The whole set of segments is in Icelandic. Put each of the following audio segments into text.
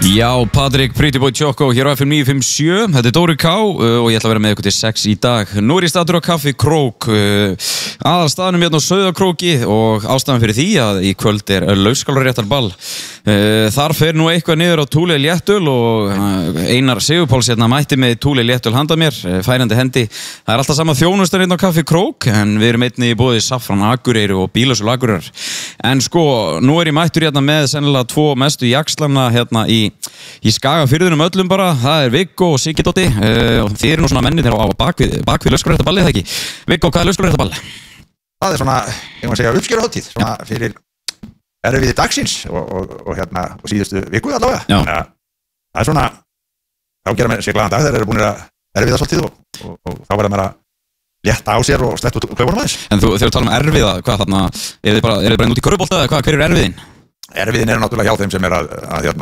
Já, Patrik, Pretty Boy Choco hér á FM 957, þetta Dóri K og ég ætla að vera með ykkur til 6 í dag. Nú ég staður á Kaffi Krók, aðalstaðnum hérna á Sauðárkróki og ástæðan fyrir því að í kvöld lauskálaréttarball. Þar fer nú eitthvað niður á Túli Léttul og Einar Sigurpáls hérna mætti með Túli Léttul handa mér, færandi hendi. Það alltaf sama þjónustan hérna á Kaffi Krók, en við erum einnig í boði Safran Akureyri og Bílasölu Akureyrar. En sko, nú ég mættur hérna með sennilega 2 mestu jaxlana hérna í Skagafirðinum öllum bara, það Viggo og Siggi Doddi og þið eru nú svona mennir á bakvið lauskálaréttarballið, það ekki? Viggo, hvað lauskálaréttarball? Það svona, ég má segja, uppskeruhátíð svona fyrir erfiði dagsins og síðustu viku allavega. Það svona, þá gera mér sér glaðan dag þegar eru búinir að erfiða svolítið og þá verða mér að létta á sér og sleppa út klaufunum aðeins. En þegar þú tala um erfiða, hvað þarna, er þið bara út í körfubolta eða hver erfiðin? Erfiðin náttúrulega hjá þeim sem að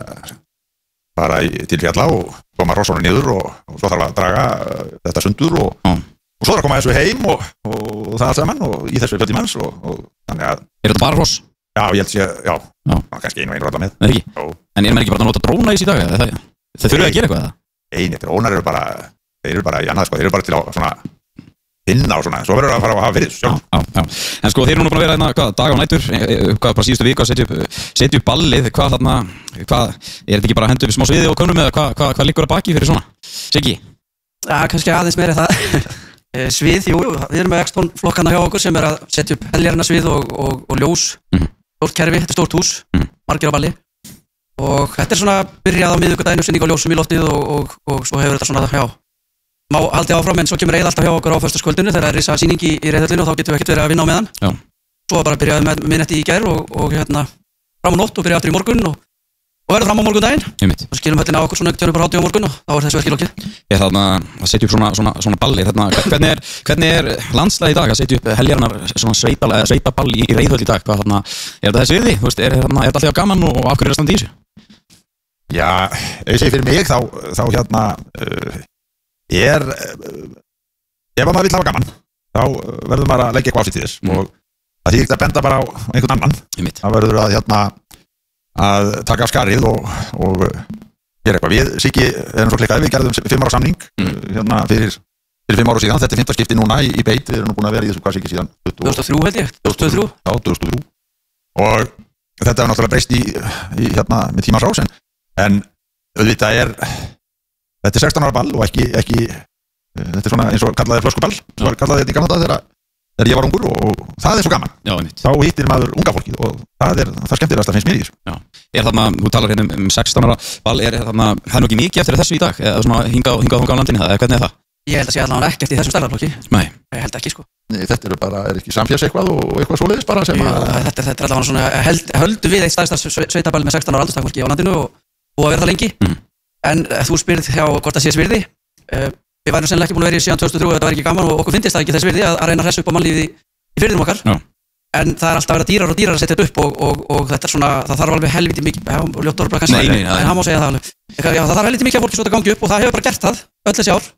fara til fjalla og koma rossónu niður og svo þarf að draga þetta sundur og svo þarf að koma þessu heim og það allt saman og í þessu fjöldi manns og þannig að... Er þetta bara ross? Já, ég held sér, já, kannski einu alltaf með. Nei, ekki? En er maður ekki bara að nota dróna í þessi dag? Það þurfið að gera eitthvað, eða? Nei, drónar eru bara í annað, sko, þeir eru bara til að svona finna og svona, svo verður það að fara að hafa fyrir þessu. Já. En sko, þeir eru nú búin að vera hérna, dag á nætur, bara síðustu viku að setja upp ballið, er þetta ekki bara að henda upp smá sviði og könnum eða hvað liggur að baki fyrir svona? Siggi? Já, kannski aðeins meira það. Svið, jú, við erum með Exton flokkana hjá okkur sem að setja upp heljarna svið og ljós, stórt kerfi, þetta stórt hús, margir á balli og þetta svona byrjað á miðvikudaginn sýning á ljósum í loftið og svo hefur þetta svona, já, má haldið áfram en svo kemur Eið alltaf hjá okkur á föstudagskvöldinu þegar það risa sýning í Reiðhöllinu og þá getum við ekkert verið að vinna á meðan. Já. Svo bara byrjaði með miðnætti í gær og fram á nótt og byrjaði aftur í morgun og verður fram á morgundaginn. Og skilum höllina á okkur svona tjörnum bara hátíð á morgun og þá þessu verki lokið. Ég þarna að setja upp svona balli, hvernig landslagið í dag að setja upp heljarnar svona sveitaball í Reiðhöll í dag? Hvað þetta þessi virði? Þú veist, er þetta alltaf gaman og af hverju er það standi í þessu? Já, ef ég segi fyrir mig þá ef maður vill hafa gaman þá verður maður að leggja eitthvað á sig til þess og það þýðir ekki að benda bara á einhvern annan. Það verður að taka af skarið og gera eitthvað. Við, Siggi, erum svo klikkaði, við gerðum 5 ára samning fyrir 5 ára síðan, þetta er 5. skipti núna í beit, við erum nú búin að vera í þessu hvað Siggi síðan 2003 held ég, 2003? Já, 2003 og þetta er náttúrulega breyst í með tímans rás en auðvitað þetta er 16 ára ball og ekki þetta er svona eins og kallaði flöskuball sem var kallaði þetta í gamla daga þegar ég var ungur og það er svo gaman. Já, þá hittir maður unga fólkið og það skemmtilegast að finnst mér í þessu. Já. Er þarna, þú talar hérna 16 ára ball, það er nú ekki mikið eftir þessu í dag eða svona hingað á landinni eða hvernig er það? Ég held að sé allavega ekki eftir þessum stærðarflokki. Nei. Ég held ekki sko. Nei, þetta er ekki samfélags eitthvað og eitthvað svoleiðis bara sem þetta er allavega svona höldu við eitt stærsta sveitaball með 16 ára aldurstakmarki á landinu og að vera það lengi. En þú spyrð hjá hvort það sé svirði. Við værum sennilega ekki búin að vera í síðan 2003 og þetta var ekki gaman og okkur fyndist það ekki þess virði að reyna að hressa upp á mannlífið í firðinum okkar. Já. En það er alltaf að vera dýrar og dýrar að setja þetta upp og þetta er svona, það þarf alveg helviti mikið, ljótt orð bara kannski, en hann má segja það alveg. Já, það þarf helviti mikið að fólki svo að gangi upp og það hefur bara gert það öll þessi ár.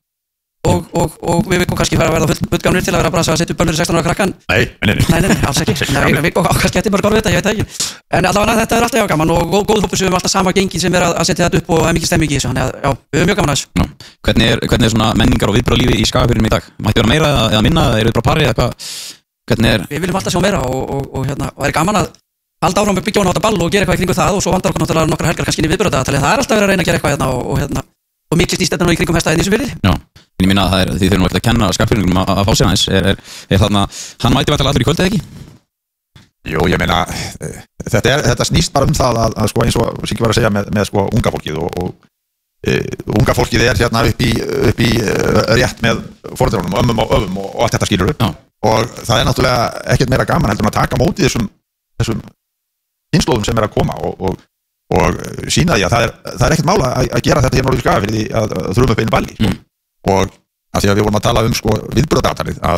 Og við vikum kannski verða fullgamnir til að vera bara að setja upp bönnur í 16 ára krakkan. Nei, alls ekki. Við kannski ætti bara gorfið þetta, ég veit það ekki. En allavega þetta er alltaf já gaman og góð hópur sem við alltaf sama gengin sem að setja þetta upp og það er mikið stemming í þessu. Þannig að já, við höfum mjög gaman að þessu. Hvernig er svona menningar og viðbragðalífi í Skagafirðinum í dag? Mætti vera meira eða minna eða eru þið bara pari eða hvað? Hvernig er? Við viljum alltaf sjá meira og það er gaman að halda áfram með byggja á þetta ball og gera eitthvað í kringum það og svo vandar okkur náttúrulega nokkrar helgar kannski inn í viðburðardagatalið. Það er alltaf verið að reyna að gera eitthvað og mikið snýst þetta nú í kringum hestaðinn í þessu firði. Já, en ég minna að þið þurfum ekkert að kenna Skagfirðingum að fá sér aðeins. Er þarna, hann mæti væntanlega allir í kvöld eða ekki? Jú, ég meina, þetta snýst bara það að sko eins og Siggi var að segja með sko unga fólkið og unga fólkið er hérna upp í rétt með foreldrunum, ömmum og öfum og allt þetta skilur upp. Og það er náttúrulega ekkert meira gaman heldur en að taka móti þessum kynslóðum sem að koma og sína því að það er ekkert mála að gera þetta hér norður í Skagafirði að þurfum upp einu balli og að því að við vorum að tala sko viðburðardagatalið að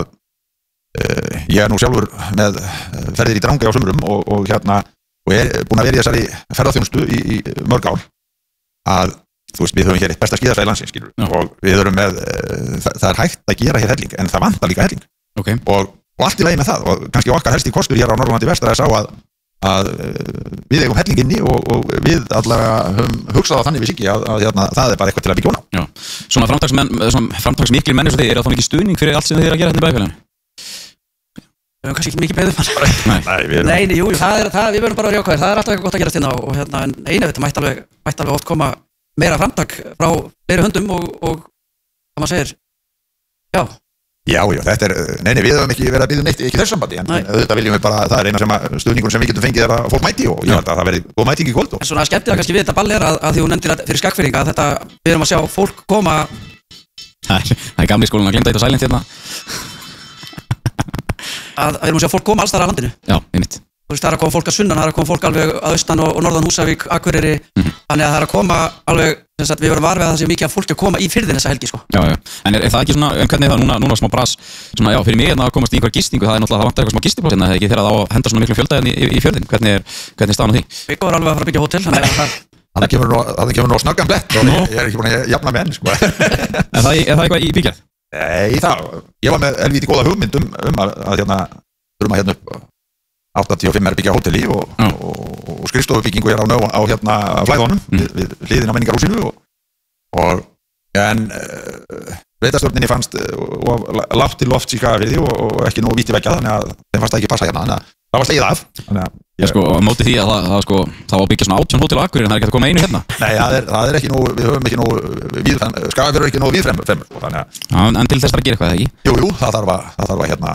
ég er nú sjálfur með ferðir í Drangey á sumrum og er búin að vera í þessari ferðaþjónustu í mörg ár að þú veist við höfum hér eitt besta skíðasvæði landsins skilur og við höfum með það er hægt að gera hér helling en það vantar líka helling og allt í lagi með það og kannski okkar helsti kostur hér á Norðurlandi vestra er sá að að við eigum helling inni og við allavega höfum hugsað á þannig við Siggi að hérna, það bara eitthvað til að byggja hona. Já, svona framtaksmiklir menn eins og þið, það þá mikið stuðning fyrir allt sem þið að gera hérna í bæjarfélaginu? Við höfum kannski ekki mikið beðið Nei, jú, við verðum bara að rjóka þér, það alltaf eitthvað gott að gerast hérna og hérna, en einu þetta mætti alveg oft koma meira framtak frá fleiri höndum og hvað maður segir, Já, þetta við höfum ekki verið að býða neitt, ekki þess sambandi, en auðvitað viljum við bara, það eina sem stuðningur sem við getum fengið að fólk mæti og ég held að það verði góð mæting í kvöld. En svona skemmtilega kannski við þetta ball að því hún nefndir fyrir skakfyrringa að þetta, við erum að sjá fólk koma Það gamli skólinn að glemta þetta sælint hérna að við erum að sjá fólk koma alls þar að landinu. Já, einmitt. Þú veist, það er að koma fólk að sunnan, það er að koma fólk alveg að austan og norðan Húsavík, Akureyri, þannig að það er að koma alveg, þess að við verum varfið að það sé mikið að fólki að koma í firðin þessa helgi, sko. Já, en er það ekki svona, hvernig er það núna smá bras, svona, já, fyrir mig að komast í einhver gistingu, það er náttúrulega, það vantar eitthvað smá gistipláss, en það er ekki þegar það á að henda svona miklu fjölda í fjörðin, hvernig er staðan á því? Viggo er alveg að fara að byggja hótel, þannig að það kemur nú snöggan blett og ég er ekki búin að jafna með henni, sko. Er það eitthvað í bígerð? Nei, ég var með helvíti góða hugmynd að hérna upp 85 byggja hóteli og skrifstofubyggingu á hérna flæðunum við hliðina á menningarhúsinu en sveitarstjórninni fannst lágt til lofts í Skagafirði og ekki nógu vítt í veggja þannig að þeim fannst það ekki passa hérna þannig að það var slegið af Sko, á móti því að það var byggja svona 18 hótel á Akureyri en það er ekki að koma einu hérna Nei, það er ekki nógu, við höfum ekki nógu Skagafirði er ekki nógu víðfremur En til þess að gera eitthvað, eða ekki? Jú, það þarf að hérna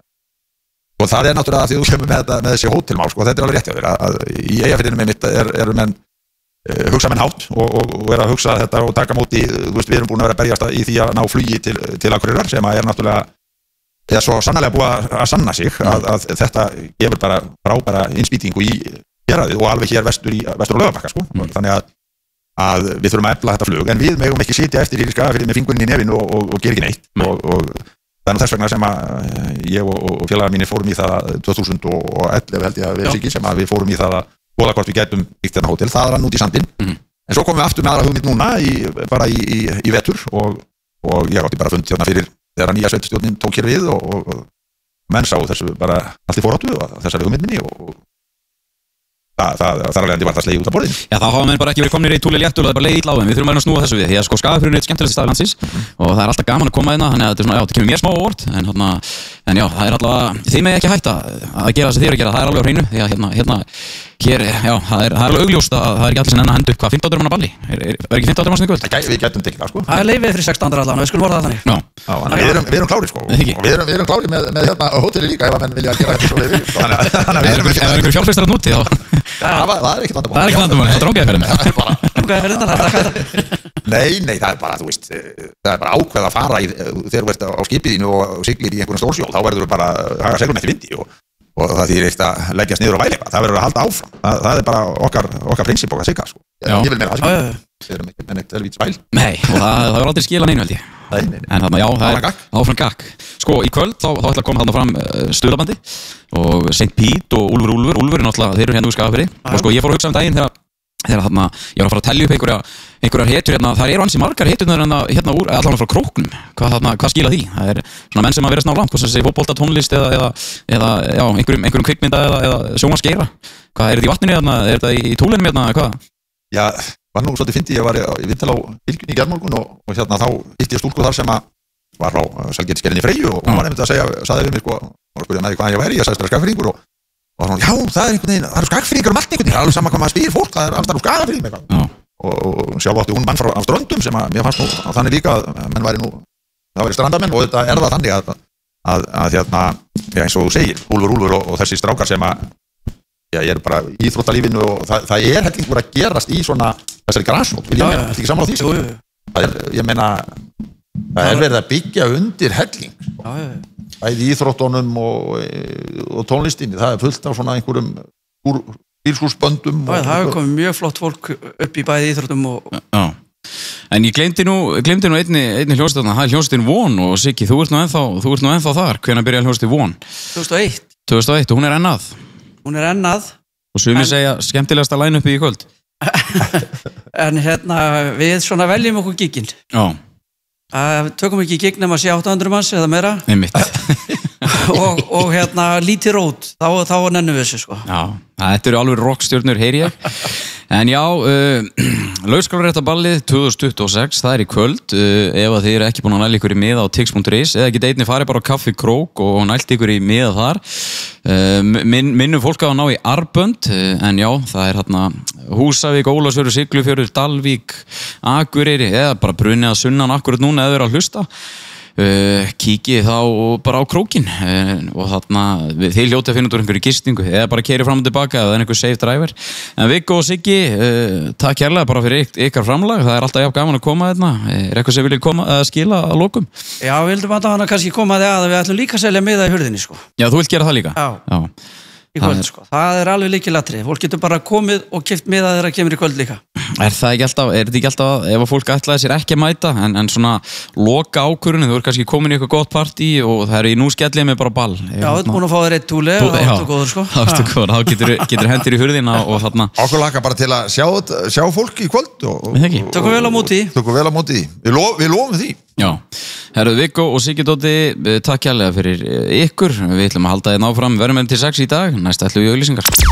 og það er náttúrulega að því þú kemur með þessi hótelmál sko, þetta er alveg rétt hjá þér að í Eyjafirðinum einmitt eru menn hugsa menn hátt og er að hugsa þetta og taka móti, þú veist, við erum búin að vera að berjast í því að ná flugi til Akureyrar sem að er náttúrulega er svo sannarlega búið að sanna sig að þetta gefur bara frábæra innspýtingu í héraðið og alveg hér vestur á Laugarbakka sko, þannig að við þurfum að efla þetta flug en við megum ekki sitja eftir í Skagafirði með fingurinn í nefinu og gera ekki neitt og það er nú þess vegna sem að ég og félagar mínir fórum í það 2011 held ég að við Siggi sem að við fórum í það að skoða hvort við gætum byggt þarna hótel, það rann út í sandinn en svo komum við aftur með aðra hugmynd núna bara í vetur og ég átti bara fund hérna fyrir þegar nýja sveitarstjórnin tók hér við og menn sá þessu bara allt í foráttu og þessari hugmyndinni og það er alveg var það slegið út af borðinu. Já, þá hafa menn bara ekki verið komnir í túli léttul og það er bara leið illa á þeim. Við þurfum að snúa þessu við því að sko Skagafjörður er eitt skemmtilegasti staður landsins og það er alltaf gaman að koma hérna þannig að þetta er svona, já, þetta kemur mér smá á óvart en já, það er alltaf þið með ekki hætta að gera það sem þið eru að gera, það er alveg á hreinu því að hér, já, það er alveg augljóst að það er ekki allir sem enn að henda upp hvað 15. manna balli er ekki 15. manna í kvöld? Við gætum tekið það sko. Það er leyfið fyrir 16. allan, við skulum orða það þannig. Við erum klári sko. Við erum klári með hérna hóteli líka ef að menn vilja gera þetta svo leyfið. Ef það er einhver fjárfestar að núti þá það er ekkert vandamál. Það er ekkert vandamál, það er dróngaðferðin. Nei, það er bara, þú veist, það er bara ákveð að fara þegar þú ert á skipiðinu og siglir í einhvern stórsjó, þá verður þú bara að haga seglum eftir vindi og það þýðir eitt að leggjast niður á væleipa, það verður að halda áfram. Það er bara okkar prinsip okkar sigga, sko. Ég vil meina það, sko. Við erum ekki með neitt elvít spæl. Nei, og það er aldrei skila neinu, held ég. En þarna, já, það er áfram gakk. Sko, í kvöld þá ætla að koma þarna fram Stuðlabandi og St. Pete og Úlfur er náttúrulega, þeir eru hérna úr Skagafirði og sko, ég fór að hugsa daginn þegar þarna, ég var að fara að tellja upp einhverjar hetjur hérna, það eru ansi margar hetjurnar hérna úr, allavega frá króknum, hvað skila því? Það er svona menn sem að vera sná langt, hvort sem sé fótbolta, tónlist eða já, einhverjum kvikmynda eða sjónvarpsgeira. Hvað er þetta í vatninu hérna, er þetta í túlinum hérna, hvað? Já, var nú svolítið fyndið, ég var í viðtal á Bylgjunni í gærmorgun og hérna þá hitti ég stúlku þar sem að var frá Selgeirsgerðinni Freyju og hún var einmitt að sagði við mig sko, og spurði með því hvað ég væri, ég sagðist vera Skagfirðingur og svona, já, það er einhvern veginn, það eru Skagfirðingar allt einhvern veginn, alveg sama hvað maður spyr fólk, það er alltaf úr Skagafirði með eitthvað. Og sjálf átti hún mann frá Ströndum sem að mér fannst nú þannig líka að menn væri nú, það væri strandamenn og þetta er það þannig að hérna, já, eins og þú segir, Úlfur og þessi strákar sem að, já, ég er bara í íþróttalífinu og það er hellingur að gerast í svona þessari grasrót, vil ég meina, ekki sammála því sem það er, ég meina, það er verið að byggja undir helling, bæði íþróttunum og tónlistinni, það er fullt af svona einhverjum bílskúrsböndum. Það hefur komið mjög flott fólk upp í bæði íþróttum og... Já, en ég glemdi nú einni hljómsveit, það er hljómsveitin Von og Siggi, þú ert nú ennþá þar, hvenær byrjaði hljómsveitin Von? 2001 og hún er ennað. Hún er ennað. Og sumir segja skemmtilegasta line-upi í kvöld. En hérna, við svona veljum okkur giginn. Já. Tökum ekki gigg nema að sé 800 manns eða meira. Einmitt. og hérna lítið rót þá nennum við þessu sko. Já, þetta eru alveg rockstjörnur, heyri ég. En já, Laugskólaréttarballið 2026, það í kvöld. Ef að þið eru ekki búin að næla ykkur í miða á tix.is eða getið einnig farið bara á Kaffi Krók og nælt ykkur í miða þar. Minnum fólk á að ná í Arbönd, en já, það hérna Húsavík, Ólafsfjörður, Siglufjörður, Dalvík, Akureyri eða bara Brunni að sunnan akkurat núna eða eru að hlusta. Kíkið þá bara á krókin og þarna þið hljótið að finna út úr einhverju gistingu eða bara keiri fram og tilbaka eða einhver safe driver. En Viggo og Siggi, takk kærlega bara fyrir ykkar framlag, það alltaf jafn gaman að koma þarna. Eitthvað sem viljið koma að skila að lokum? Já, við vildum að hana kannski koma að við ætlum líka að selja miða í hurðinni sko. Já, þú vilt gera það líka? Já. Í kvöld sko, það alveg lykilatriði, fólk getur bara komið og keypt miða þegar það kemur í kvöld líka. Er þetta ekki alltaf ef að fólk ætlaði sér ekki að mæta en svona loka ákvörðunni, þú er kannski komin í eitthvað gott partí og það í nú skellið með bara ball. Já, þú ert búin að fá þér eitt túli og áttu góður sko. Áttu góður, þá getur hendur í hurðina og þarna. Okkur laka bara til að sjá fólk í kvöld og tökum vel á móti því. Við lofum því. Já, herruðu Viggo og Siggi Doddi, takk kærlega fyrir ykkur. Við ætlum að halda þið áfram, verðum til 6 í dag, næst ætlum við auglýsingar.